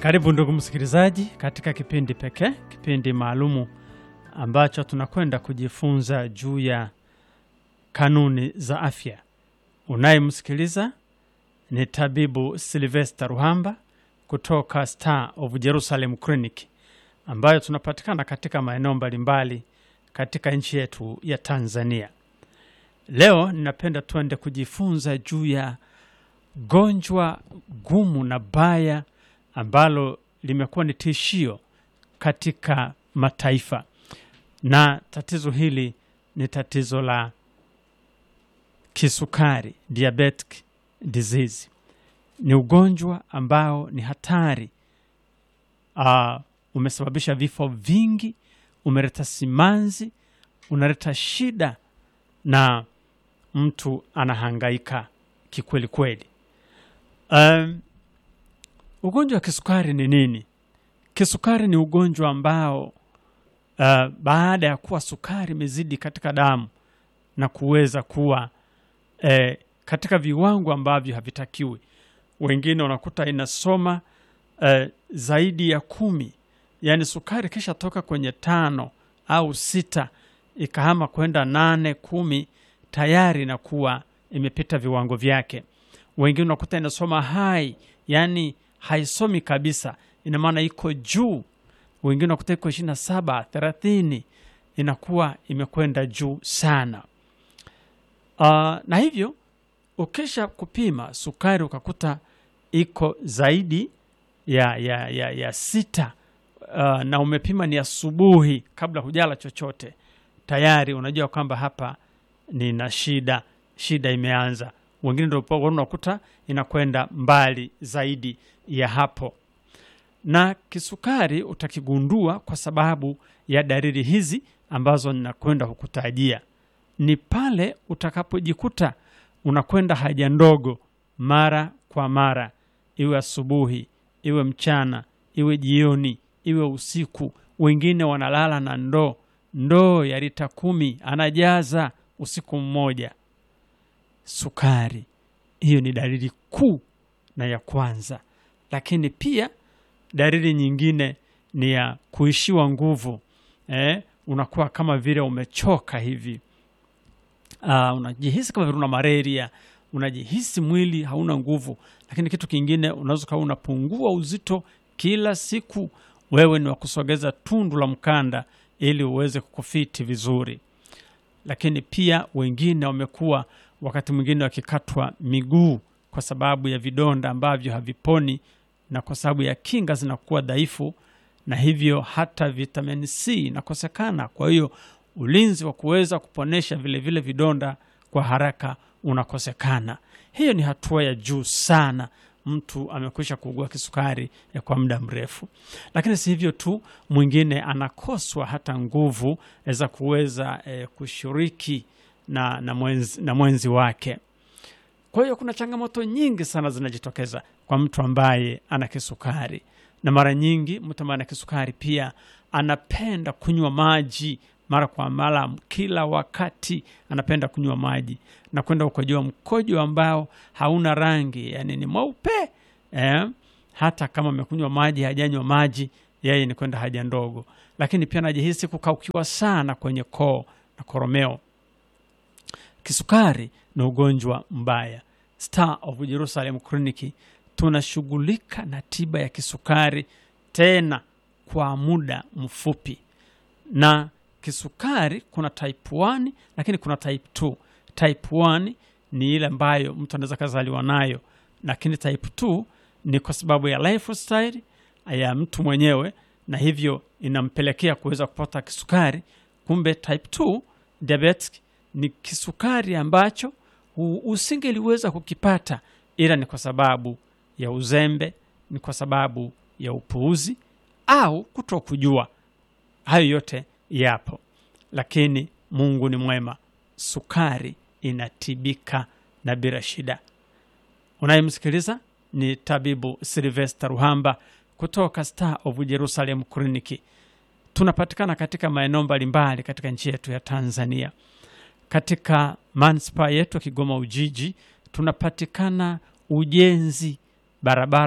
Karibu ndugu msikilizaji katika kipindi pekee, kipindi maalumu ambacho tunakwenda kujifunza juu ya kanuni za afya. Unayemsikiliza ni tabibu Sylvester Ruhamba kutoka Star of Jerusalem Clinic, ambayo tunapatikana katika maeneo mbalimbali katika nchi yetu ya Tanzania. Leo ninapenda tuende kujifunza juu ya gonjwa gumu na baya ambalo limekuwa ni tishio katika mataifa. Na tatizo hili ni tatizo la kisukari, diabetic disease. Ni ugonjwa ambao ni hatari. Umesababisha vifo vingi, umeleta simanzi, unaleta shida na mtu anahangaika kikweli kweli. Ugonjwa wa kisukari ni nini? Kisukari ni ugonjwa ambao baada ya kuwa sukari imezidi katika damu na kuweza kuwa katika viwango ambavyo havitakiwi. Wengine unakuta inasoma zaidi ya 10. Yani sukari kisha toka kwenye 5 au 6 ikahama kwenda 8, 10, tayari na kuwa imepita viwango vyake. Wengine unakuta inasoma high, yani haisomi kabisa, ina maana iko juu. Wengine unakuta iko 27, 30, inakuwa imekwenda juu sana. Na hivyo ukisha kupima sukari ukakuta iko zaidi ya 6, na umepima ni asubuhi kabla hujala chochote, tayari unajua kwamba hapa nina shida imeanza. Wengine ndio unakuta inakwenda mbali zaidi ya hapo. Na kisukari utakigundua kwa sababu ya dalili hizi ambazo ninakwenda kukutajia. Ni pale utakapojikuta unakwenda haja ndogo mara kwa mara, iwe asubuhi, iwe mchana, iwe jioni, iwe usiku. Wengine wanalala na ndoo ya lita 10 anajaza usiku mmoja. Sukari, hiyo ni dalili kuu na ya kwanza. Lakini pia dalili nyingine ni ya kuishiwa nguvu. Unakuwa kama vile umechoka hivi. Unajihisi kama vile una malaria, unajihisi mwili hauna nguvu. Lakini kitu kingine, unaweza kuwa unapungua uzito kila siku. Wewe ni wa kusogeza tundu la mkanda ili uweze kukufiti vizuri. Lakini pia wengine wamekuwa wakati mwingine wakikatwa miguu kwa sababu ya vidonda ambavyo haviponi na kwa sababu ya kinga zinakuwa dhaifu, na hivyo hata vitamin C inakosekana. Kwa hiyo ulinzi wa kuweza kuponesha vile vidonda kwa haraka unakosekana. Hiyo ni hatua ya juu sana. Mtu amekwisha kuugua kisukari kwa muda mrefu. Lakini si hivyo tu, mwingine anakoswa hata nguvu za kuweza kushiriki na mwenzi wake. Kwa hiyo kuna changamoto nyingi sana zinajitokeza kwa mtu ambaye ana kisukari. Na mara nyingi mtu ambaye ana kisukari pia anapenda kunywa maji mara kwa mara, kila wakati anapenda kunywa maji na kwenda ukojoa mkojo ambao hauna rangi, yani ni mweupe. Hata kama amekunywa maji, hajanywa maji, yeye ni kwenda haja ndogo. Lakini pia anajihisi kukaukiwa sana kwenye koo na koromeo. Kisukari ni ugonjwa mbaya. Star of Jerusalem Clinic tunashughulika na tiba ya kisukari, tena kwa muda mfupi. Na kisukari kuna type 1 lakini kuna type 2. Type 1 ni ile ambayo mtu anaweza kuzaliwa nayo, lakini type 2 ni kwa sababu ya lifestyle ya mtu mwenyewe, na hivyo inampelekea kuweza kupata kisukari. Kumbe type 2 diabetic ni kisukari ambacho usingeliweza kukipata, ila ni kwa sababu ya uzembe, ni kwa sababu ya upuuzi au kutokujua. Hayo yote yapo, lakini Mungu ni mwema. Sukari inatibika na bila shida. Unayemsikiliza ni tabibu Sylvester Ruhamba kutoka Star of Jerusalem Clinic. Tunapatikana katika maeneo mbalimbali katika nchi yetu ya Tanzania. Katika manispaa yetu Kigoma Ujiji tunapatikana Ujenzi, barabara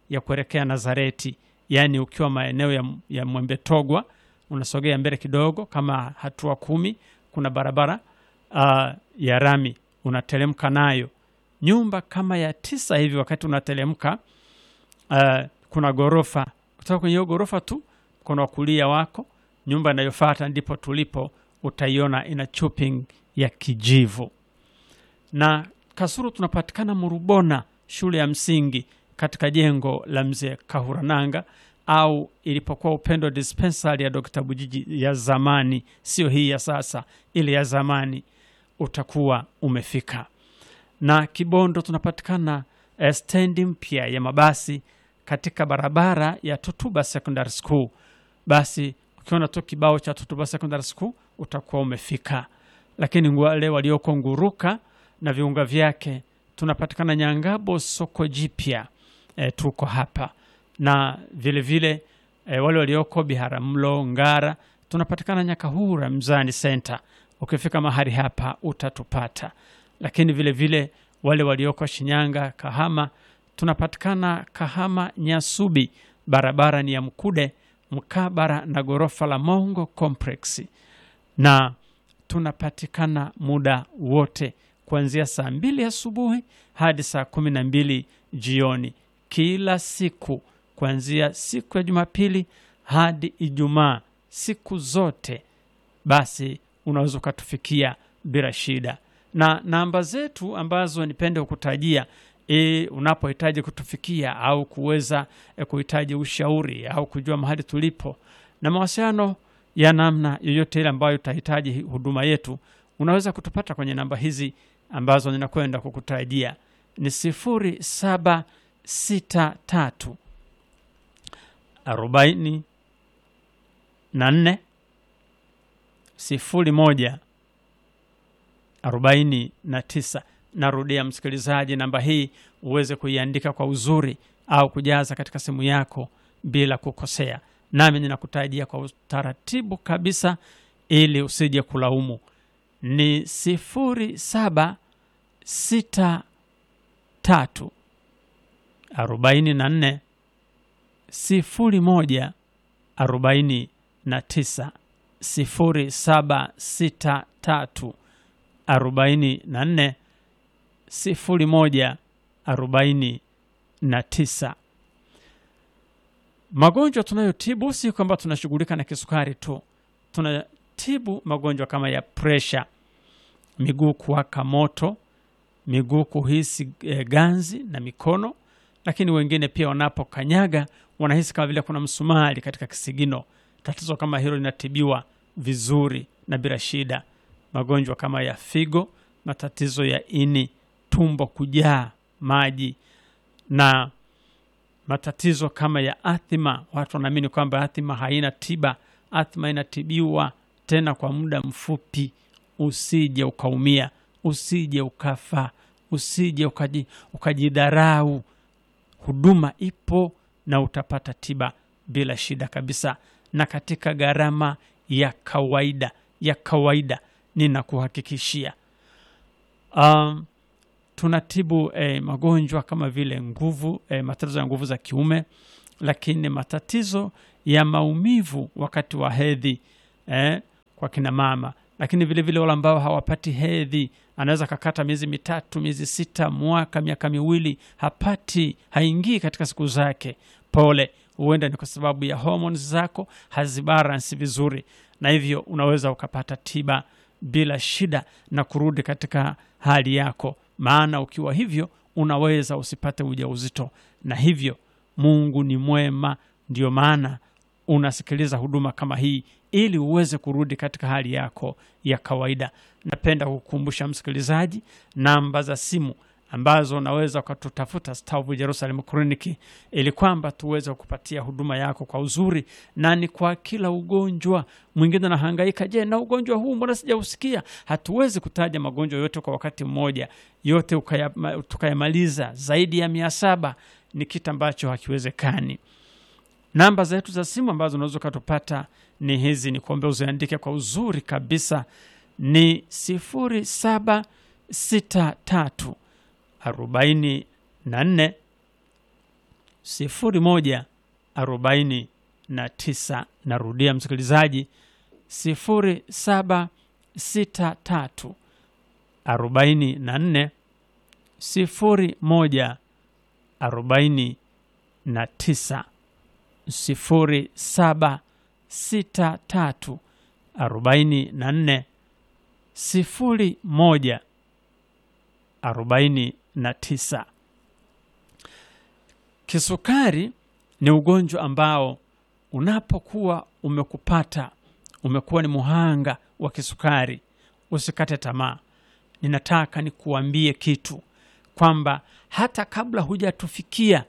ya kuelekea Nazareti, yani ukiwa maeneo ya Mwembe Togwa unasogea mbele kidogo kama hatua 10, kuna barabara ya rami unatelemka nayo nyumba kama ya 9 hivi. Wakati unatelemka kuna gorofa, kutoka kwenye hiyo gorofa tu kuna kulia wako nyumba inayofuata ndipo tulipo, utaiona ina chopping ya kijivu. Na Kasulu tunapatikana Murubona shule ya msingi katika jengo la Mzee Kahurananga, au ilipokuwa Upendo dispensary ya Dr. Bujiji ya zamani, sio hii ya sasa, ile ya zamani, utakuwa umefika. Na Kibondo tunapatikana stendi mpya ya mabasi katika barabara ya Tutuba Secondary School. Basi ukiona tu kibao cha Tutuba Secondary School utakuwa umefika. Lakini wale walioko Nguruka na viunga vyake tunapatikana Nyangabo soko jipya, tuko hapa. Na vile vile wale walioko Biharamulo Ngara tunapatikana Nyakahura Mzani Center. Ukifika mahali hapa utatupata. Lakini vile vile wale walioko Shinyanga Kahama tunapatikana Kahama Nyasubi, barabara ni ya Mkude mkabara na gorofa la Mongo Complex. Na tunapatikana muda wote kuanzia saa 2 asubuhi hadi saa 12 jioni kila siku, kuanzia siku ya Jumapili hadi Ijumaa, siku zote. Basi unaweza kutufikia bila shida. Na namba zetu ambazo nipende kukutajia unapohitaji kutufikia au kuweza kuhitaji ushauri au kujua mahali tulipo na mawasiliano ya namna yoyote ile ambayo utahitaji huduma yetu, unaweza kutupata kwenye namba hizi ambazo ninakwenda kukutajia. Ni 0763 44 01 49. Narudia msikilizaji, namba hii uweze kuiandika kwa uzuri au kujaza katika simu yako bila kukosea. Nami ninakutajia kwa utaratibu kabisa ili usije kulaumu. Ni 0763 44 01 49. 0763 44 01 49. Magonjwa tunayotibu si kwamba tunashughulika na kisukari tu. Tunatibu magonjwa kama ya pressure, miguu kuwaka moto, miguu kuhisi ganzi na mikono. Lakini wengine pia wanapokanyaga wanahisi kama vile kuna msumari katika kisigino. Tatizo kama hilo linatibiwa vizuri na bila shida. Magonjwa kama ya figo, matatizo ya ini, tumbo kujaa maji, na matatizo kama ya athma. Watu wanaamini kwamba athma haina tiba. Athma inatibiwa tena kwa muda mfupi. Usije ukaumia, usije ukafa, usije ukajidharau. Huduma ipo na utapata tiba bila shida kabisa, na katika gharama ya kawaida ninakuhakikishia. Tunatibu magonjwa kama vile nguvu, matatizo ya nguvu za kiume, lakini matatizo ya maumivu wakati wa hedhi kwa kina mama. Lakini vile vile wale ambao hawapati hedhi, anaweza kakata miezi 3, miezi 6, mwaka, miaka 2 hapati, haingii katika siku zake. Pole, huenda ni kwa sababu ya hormones zako hazibalance vizuri, na hivyo unaweza ukapata tiba bila shida na kurudi katika hali yako. Maana ukiwa hivyo unaweza usipate ujauzito. Na hivyo Mungu ni mwema, ndio maana unasikiliza huduma kama hii ili uweze kurudi katika hali yako ya kawaida. Napenda kukumbusha msikilizaji namba za simu ambazo unaweza kututafuta Stavu Jerusalem Clinic, ili kwamba tuweze kukupatia huduma yako kwa uzuri, na ni kwa kila ugonjwa. Mwingine anahangaika, je, na ugonjwa huu mbona sijausikia? Hatuwezi kutaja magonjwa yote kwa wakati mmoja, yote tukayamaliza zaidi ya 700, ni kitu ambacho hakiwezekani. Namba zetu za simu ambazo unaweza kutupata ni hizi, ni kuombe uziandike kwa uzuri kabisa. Ni 0763 44 0149. Narudia msikilizaji, 0763 44 0149, 0763 44 0149. Kisukari ni ugonjwa ambao unapokuwa umekupata, umekuwa ni muhanga wa kisukari, usikate tamaa. Ninataka nikuambie kitu kwamba hata kabla hujatufikia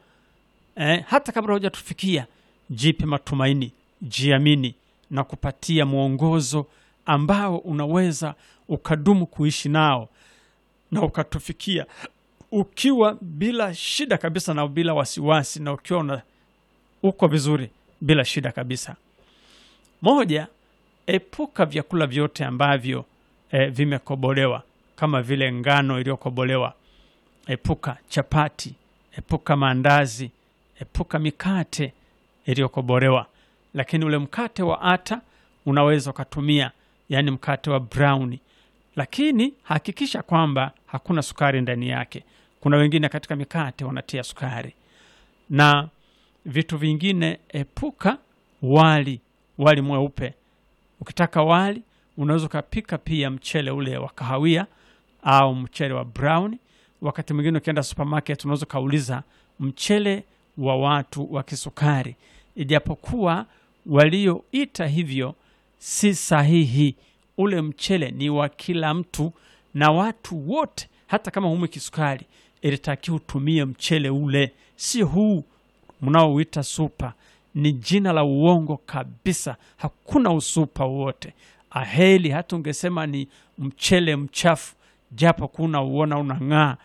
jipe matumaini, jiamini na kupatia mwongozo ambao unaweza ukadumu kuishi nao na ukatufikia ukiwa bila shida kabisa na bila wasiwasi, na ukiwa uko vizuri bila shida kabisa. Moja, epuka vyakula vyote ambavyo vimekobolewa kama vile ngano iliyokobolewa. Epuka chapati, epuka mandazi, epuka mikate iliyokobolewa. Lakini ule mkate wa ata unaweza kutumia, yani mkate wa brownie, lakini hakikisha kwamba hakuna sukari ndani yake. Kuna wengine katika mikate wanatia sukari. Na vitu vingine, epuka wali mweupe. Ukitaka wali unaweza kupika pia mchele ule wa kahawia au mchele wa brown. Wakati mwingine ukienda supermarket unaweza kauliza mchele wa watu wa kisukari, ijapokuwa walioita hivyo si sahihi. Ule mchele ni wa kila mtu na watu wote, hata kama humu kisukari ilitakiwa utumie mchele ule, si huu mnaoita super. Ni jina la uongo kabisa, hakuna usupa wote. Aheli hata ungesema ni mchele mchafu, japo kuna uona unang'aa,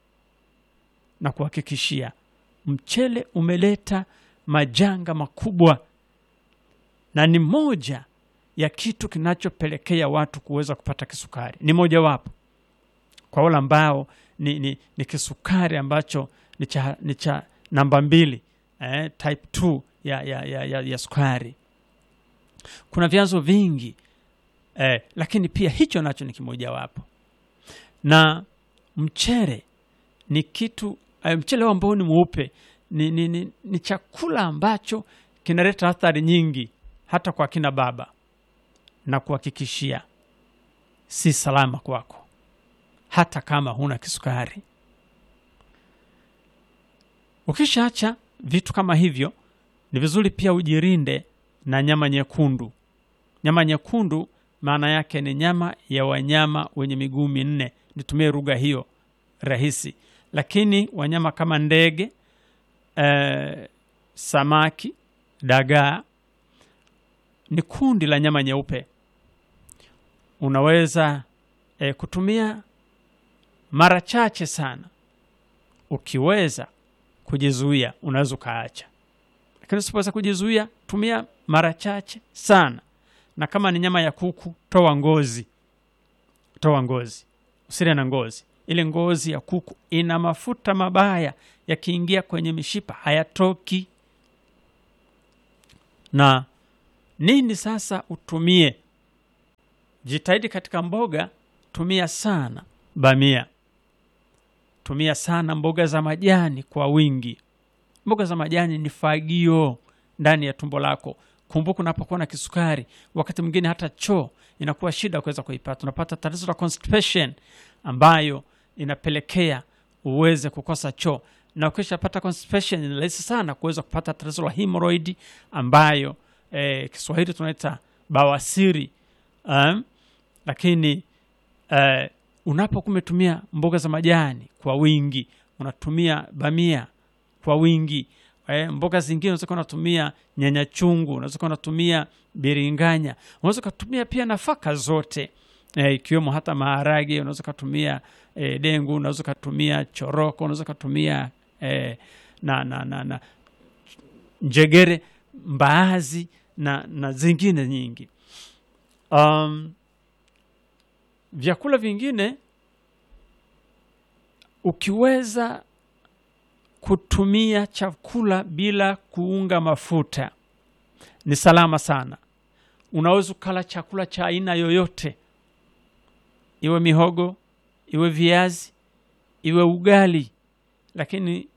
na kuhakikishia mchele umeleta majanga makubwa, na ni moja ya kitu kinachopelekea watu kuweza kupata kisukari. Ni moja wapo kwa wale ambao ni kisukari ambacho ni cha namba 2, type 2 ya sukari. Kuna vyanzo vingi, lakini pia hicho nacho ni kimoja wapo. Na mchele ni kitu, mchele ambao ni mweupe ni chakula ambacho kinaleta athari nyingi hata kwa kina baba, na kuhakikishia si salama kwako hata kama huna kisukari. Ukishaacha vitu kama hivyo, ni vizuri pia ujirinde na nyama nyekundu. Nyama nyekundu maana yake ni nyama ya wanyama wenye miguu 4. Nitumie lugha hiyo rahisi. Lakini wanyama kama ndege, samaki, dagaa ni kundi la nyama nyeupe. Unaweza kutumia mara chache sana. Ukiweza kujizuia unaweza kaacha, lakini usipoweza kujizuia tumia mara chache sana. Na kama ni nyama ya kuku, toa ngozi, usile na ngozi. Ile ngozi ya kuku ina mafuta mabaya, yakiingia kwenye mishipa hayatoki. Na nini sasa utumie? Jitahidi katika mboga, tumia sana bamia, tumia sana mboga za majani kwa wingi. Mboga za majani ni fagio ndani ya tumbo lako. Kumbuka unapokuwa na kisukari, wakati mwingine hata choo inakuwa shida kuweza kuipata. Unapata tatizo la constipation ambayo inapelekea uweze kukosa choo. Na ukishapata constipation ni rahisi sana kuweza kupata tatizo la hemorrhoid ambayo Kiswahili tunaita bawasiri. Lakini unapokuwa umetumia mboga za majani kwa wingi, unatumia bamia kwa wingi, mboga zingine unaweza kutumia nyanya chungu, unaweza kutumia biringanya, unaweza kutumia pia nafaka zote, ikiwemo hata maharage, unaweza kutumia dengu, unaweza kutumia choroko, unaweza kutumia na njegere, mbaazi na zingine nyingi. Vyakula vingine ukiweza kutumia chakula bila kuunga mafuta ni salama sana. Unaweza kula chakula cha aina yoyote, iwe mihogo, iwe viazi, iwe ugali, lakini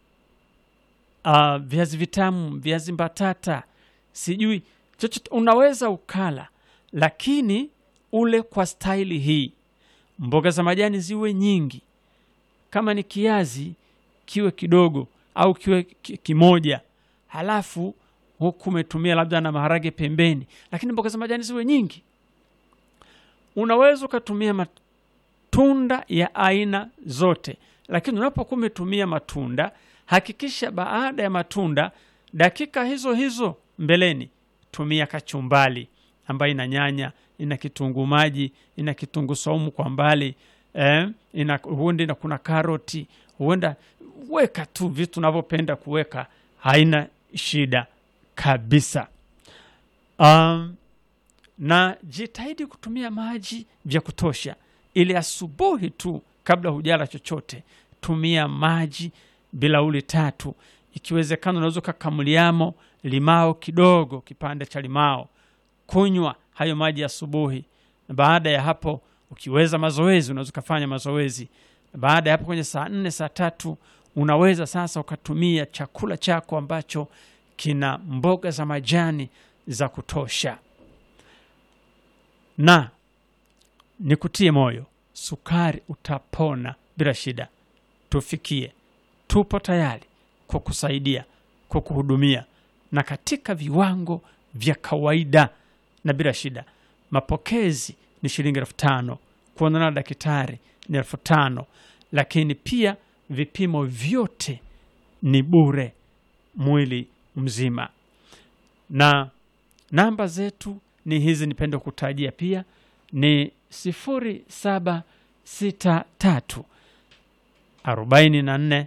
viazi vitamu, viazi mbatata, sijui chochote unaweza ukala, lakini ule kwa staili hii. Mboga za majani ziwe nyingi. Kama ni kiazi kiwe kidogo au kiwe kimoja, halafu huku umetumia labda na maharage pembeni, lakini mboga za majani ziwe nyingi. Unaweza ukatumia matunda ya aina zote, lakini unapokuwa umetumia matunda, hakikisha baada ya matunda dakika hizo hizo mbeleni tumia kachumbali ambayo ina nyanya, ina kitunguu maji, ina kitunguu saumu kwa mbali, huenda na kuna karoti, huenda weka tu vitu unavyopenda kuweka, haina shida kabisa. Na jitahidi kutumia maji vya kutosha, ili asubuhi tu kabla hujala chochote tumia maji bilauli 3. Ikiwezekana unaweza kukamuliamo limao kidogo, kipande cha limao, kunywa hayo maji asubuhi. Na baada ya hapo ukiweza mazoezi, unaweza kufanya mazoezi. Na baada ya hapo kwenye saa 4 saa 3 unaweza sasa ukatumia chakula chako ambacho kina mboga za majani za kutosha. Na nikutie moyo, sukari utapona bila shida. Tufikie, tupo tayari kukusaidia, kukuhudumia, na katika viwango vya kawaida na bila shida. Mapokezi ni shilingi 5,000, kuonana na daktari ni 5,000, lakini pia vipimo vyote ni bure mwili mzima. Na namba zetu ni hizi, nipende kutajia pia, ni 0763 44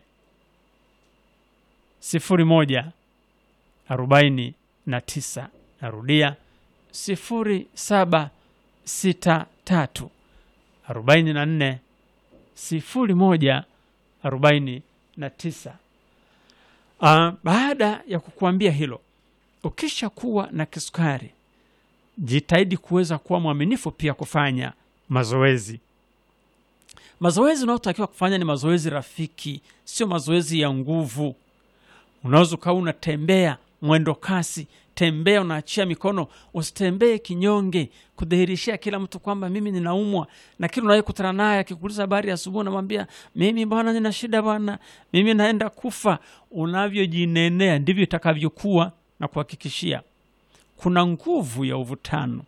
01 49. Narudia 0763 44 01 49. Baada ya kukuambia hilo, ukisha kuwa na kisukari, jitahidi kuweza kuwa mwaminifu pia kufanya mazoezi. Mazoezi unayotakiwa kufanya ni mazoezi rafiki, sio mazoezi ya nguvu. Unaweza kuwa unatembea mwendo kasi, tembea unaachia mikono, usitembee kinyonge kudhihirishia kila mtu kwamba mimi ninaumwa. Na kila unayekutana naye akikuuliza habari ya asubuhi unamwambia mimi bwana nina shida bwana, mimi naenda kufa. Unavyojinenea ndivyo itakavyokuwa, na kuhakikishia kuna nguvu ya uvutano.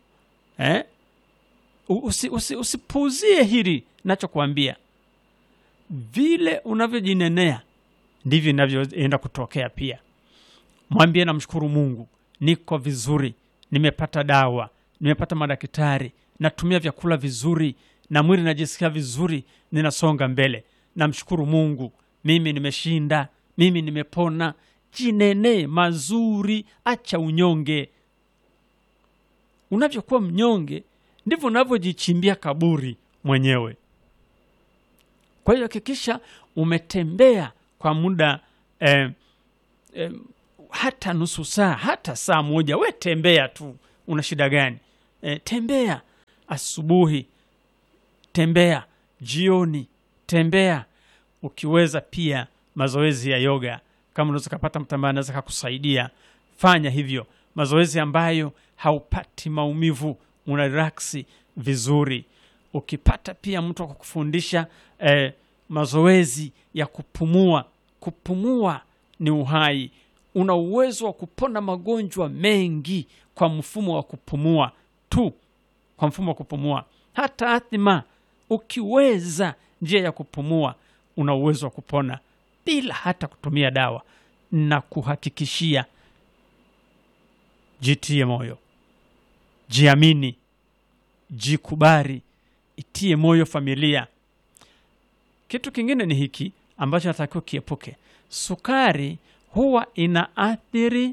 Usipuuzie hili ninachokuambia. Vile unavyojinenea ndivyo inavyoenda kutokea pia. Mwambie na mshukuru Mungu, niko vizuri, nimepata dawa, nimepata madaktari, natumia vyakula vizuri, na mwili najisikia vizuri, ninasonga mbele. Na mshukuru Mungu, mimi nimeshinda, mimi nimepona. Jinene mazuri, acha unyonge. Unavyokuwa mnyonge ndivyo unavyojichimbia kaburi mwenyewe. Kwa hiyo hakikisha umetembea kwa muda hata nusu saa, hata saa moja. We tembea tu, una shida gani? Tembea asubuhi, tembea jioni, tembea. Ukiweza pia mazoezi ya yoga, kama unaweza kupata mtu ambaye anaweza kukusaidia, fanya hivyo. Mazoezi ambayo haupati maumivu, una relax vizuri. Ukipata pia mtu wa kukufundisha mazoezi ya kupumua. Kupumua ni uhai. Una uwezo wa kupona magonjwa mengi kwa mfumo wa kupumua tu, kwa mfumo wa kupumua. Hata athma, ukiweza njia ya kupumua, una uwezo wa kupona bila hata kutumia dawa. Na kuhakikishia, jitie moyo, jiamini, jikubali, itie moyo familia. Kitu kingine ni hiki ambacho natakiwa kiepuke. Sukari huwa inaathiri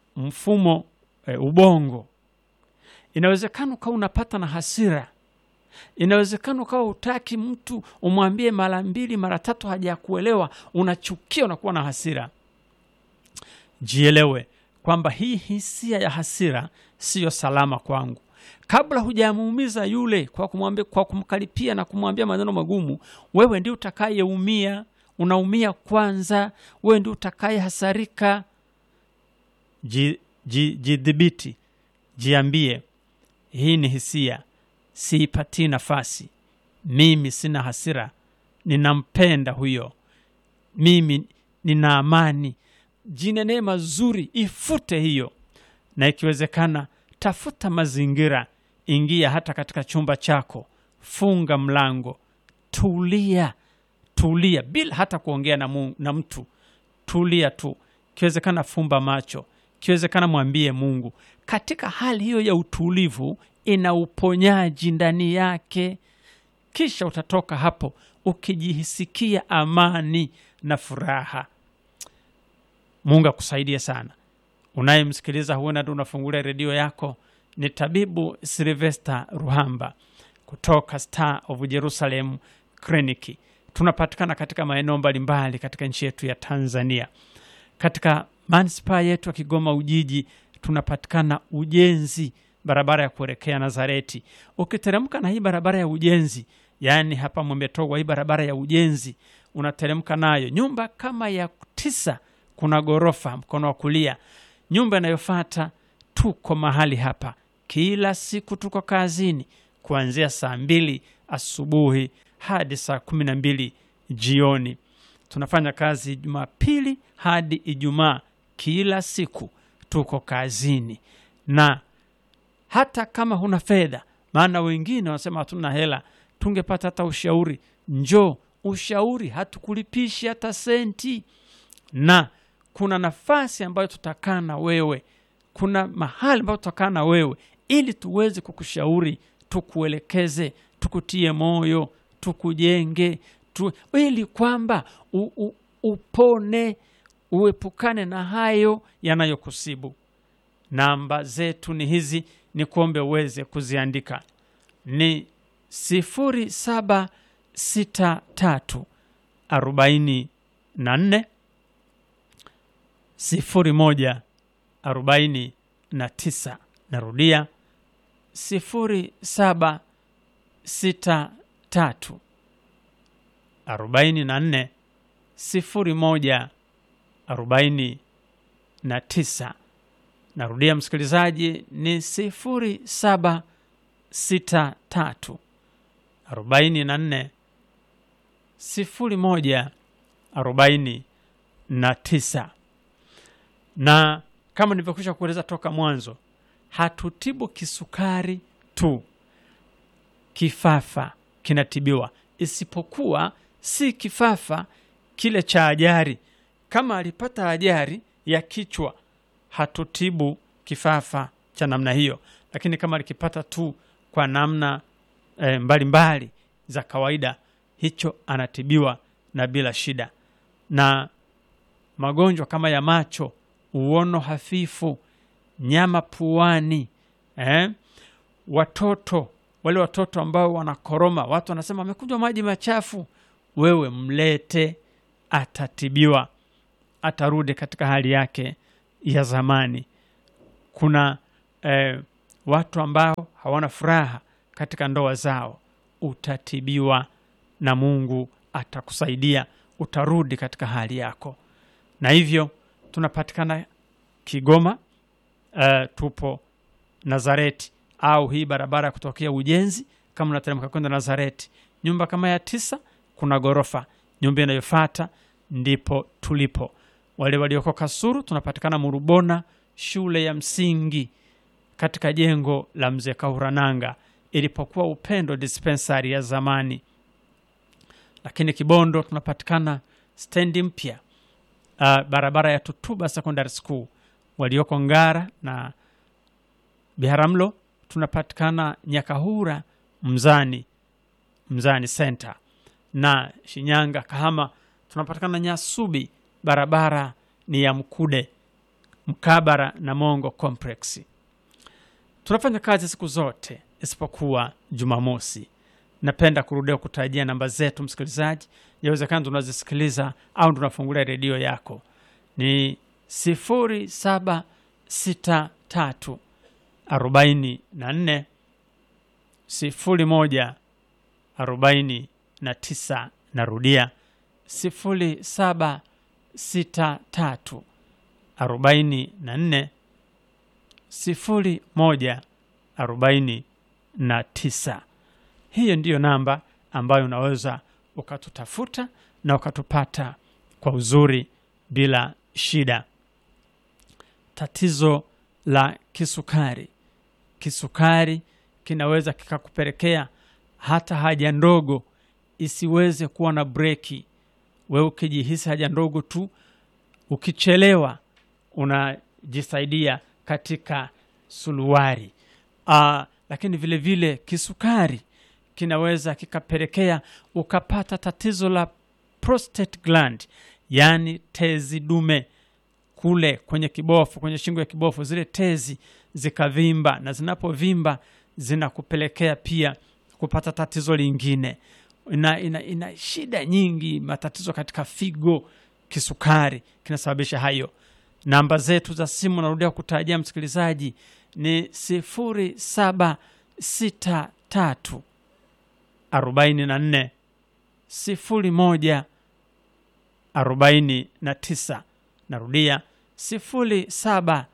mfumo ubongo. Inawezekana kama unapata na hasira, Inawezekana ukawa hutaki mtu umwambie mara 2 mara 3 hajakuelewa, unachukia, unakuwa na hasira. Jielewe kwamba hii hisia ya hasira sio salama kwangu. Kabla hujamuumiza yule kwa kumwambia, kwa kumkaripia na kumwambia maneno magumu, wewe ndiye utakayeumia. Unaumia kwanza, wewe ndiye utakayehasarika. Jidhibiti, jiambie hii ni hisia, siipati nafasi. Mimi sina hasira, ninampenda huyo, mimi nina amani. Jinenee mazuri, ifute hiyo. Na ikiwezekana tafuta mazingira, ingia hata katika chumba chako, funga mlango, tulia bila hata kuongea na mtu. Tulia tu. Ikiwezekana fumba macho, ikiwezekana mwambie Mungu. Katika hali hiyo ya utulivu ina uponyaji ndani yake. Kisha utatoka hapo ukijihisikia amani na furaha. Mungu akusaidie sana. Unayemsikiliza huenda ndio unafungulia redio yako, ni Tabibu Sylvester Ruhamba kutoka Star of Jerusalem Clinic. Tunapatikana katika maeneo mbalimbali katika nchi yetu ya Tanzania. Katika manispaa yetu ya Kigoma Ujiji tunapatikana Ujenzi, barabara ya kuelekea Nazareti. Ukiteremka na hii barabara ya Ujenzi, yani hapa Mwembetogwa, hii barabara ya Ujenzi unateremka nayo, nyumba kama ya 9, kuna gorofa mkono wa kulia. Nyumba inayofuata, tuko mahali hapa kila siku, tuko kazini kuanzia saa 2 asubuhi hadi saa 12 jioni. Tunafanya kazi Jumapili hadi Ijumaa, kila siku tuko kazini. Na hata kama huna fedha, maana wengine wanasema hatuna hela, tungepata hata ushauri, njoo ushauri, hatukulipishi hata senti. Na kuna nafasi ambayo tutakaa na wewe, kuna mahali ambayo tutakaa na wewe ili tuweze kukushauri, tukuelekeze, tukutie moyo, tukujenge, ili kwamba upone, uepukane na hayo yanayokusibu. Namba zetu ni hizi, ni kuombe uweze kuziandika. Ni 0763 44 01 49. Narudia 0763 44 01 49. Narudia msikilizaji, ni 0763 44 01 49. Na kama nilivyokwisha kueleza toka mwanzo, hatutibu kisukari tu, kifafa kinatibiwa, isipokuwa si kifafa kile cha ajali. Kama alipata ajali ya kichwa, hatutibu kifafa cha namna hiyo, lakini kama alikipata tu kwa namna mbalimbali za kawaida, hicho anatibiwa na bila shida. Na magonjwa kama ya macho, uono hafifu, nyama puani, watoto, wale watoto ambao wanakoroma, watu wanasema amekunywa maji machafu, wewe mlete, atatibiwa, atarudi katika hali yake ya zamani. Kuna watu ambao hawana furaha katika ndoa zao, utatibiwa na Mungu atakusaidia, utarudi katika hali yako. Na hivyo tunapatikana Kigoma, tupo Nazareti, au hii barabara kutokea Ujenzi. Kama unateremka kwenda Nazareti, nyumba kama ya 9, kuna gorofa, nyumba inayofuata ndipo tulipo. Wale walioko Kasuru tunapatikana Murubona, shule ya msingi, katika jengo la Mzee Kahurananga ilipokuwa Upendo dispensary ya zamani. Lakini Kibondo tunapatikana stendi mpya, barabara ya Tutuba Secondary School. Walioko Ngara na Biharamulo tunapatikana Nyakahura Mzani Center. Na Shinyanga Kahama tunapatikana Nyasubi, barabara ni ya Mkude, mkabara na Mongo Complex. Tunafanya kazi siku zote isipokuwa Jumamosi. napenda kurudia kutajia namba zetu msikilizaji. Yawezekana tunazisikiliza au tunafungulia redio yako. Ni 0763 44 01 49. Narudia 0763 44 01 49. Hiyo ndiyo namba ambayo unaweza ukatutafuta na ukatupata kwa uzuri bila shida. Tatizo la kisukari. Kisukari kinaweza kikakupelekea hata haja ndogo isiweze kuwa na breki. Wewe ukijihisi haja ndogo tu, ukichelewa unajisaidia katika suluwari. Lakini vile vile kisukari kinaweza kikapelekea ukapata tatizo la prostate gland, yani tezi dume kule kwenye kibofu, kwenye shingo ya kibofu, zile tezi zikavimba, na zinapovimba zinakupelekea pia kupata tatizo lingine. Ina shida nyingi, matatizo katika figo. Kisukari kinasababisha hayo. Namba zetu za simu narudia kutajia msikilizaji ni 0763 44 01 49. Narudia 0763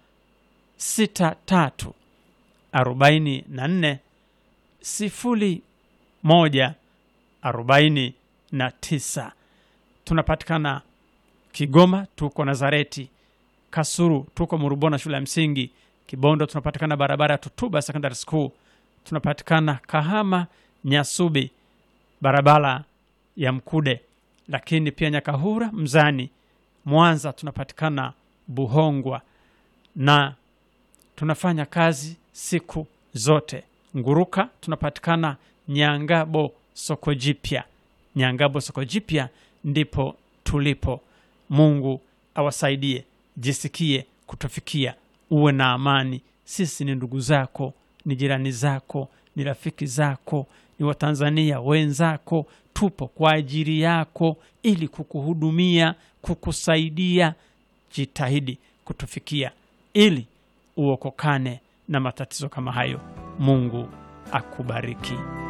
44 01 49. Tunapatikana Kigoma, tuko Nazareti. Kasuru tuko Murubona shule ya msingi. Kibondo tunapatikana barabara ya Tutuba Secondary School. Tunapatikana Kahama Nyasubi barabara ya Mkude. Lakini pia Nyakahura Mzani. Mwanza tunapatikana Buhongwa, na tunafanya kazi siku zote. Nguruka tunapatikana Nyangabo Soko Jipya. Nyangabo Soko Jipya ndipo tulipo. Mungu awasaidie, jisikie kutufikia, uwe na amani. Sisi ni ndugu zako, ni jirani zako, ni rafiki zako, ni Watanzania wenzako. Tupo kwa ajili yako ili kukuhudumia, kukusaidia. Jitahidi kutufikia ili uokokane na matatizo kama hayo. Mungu akubariki.